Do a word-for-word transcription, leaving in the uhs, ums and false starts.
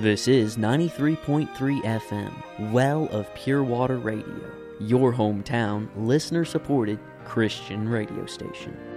This is ninety-three point three F M, Well of Pure Water Radio, your hometown, listener-supported Christian radio station.